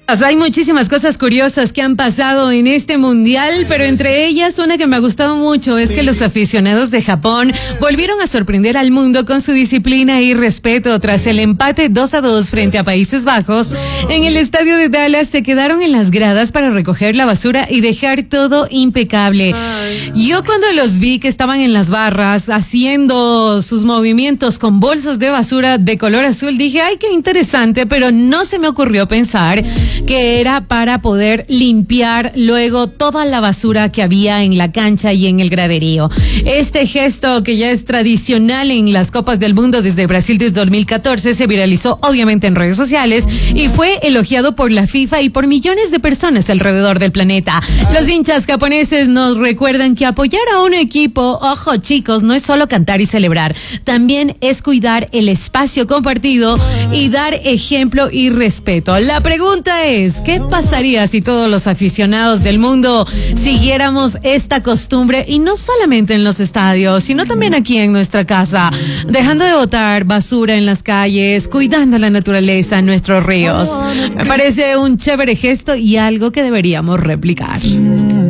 Hay muchísimas cosas curiosas que han pasado en este mundial, pero entre ellas una que me ha gustado mucho es que los aficionados de Japón volvieron a sorprender al mundo con su disciplina y respeto tras el empate 2-2 frente a Países Bajos. En el estadio de Dallas se quedaron en las gradas para recoger la basura y dejar todo impecable. Yo cuando los vi que estaban en las barras haciendo sus movimientos con bolsas de basura de color azul, dije, ay, qué interesante, pero no se me ocurrió pensar que era para poder limpiar luego toda la basura que había en la cancha y en el graderío. Este gesto, que ya es tradicional en las Copas del Mundo desde Brasil desde 2014, se viralizó obviamente en redes sociales y fue elogiado por la FIFA y por millones de personas alrededor del planeta. Los hinchas japoneses nos recuerdan que apoyar a un equipo, ojo chicos, no es solo cantar y celebrar, también es cuidar el espacio compartido y dar ejemplo y respeto. La pregunta es, ¿qué pasaría si todos los aficionados del mundo siguiéramos esta costumbre y no solamente en los estadios, sino también aquí en nuestra casa, dejando de botar basura en las calles, cuidando la naturaleza en nuestros ríos? Me parece un chévere gesto y algo que deberíamos replicar.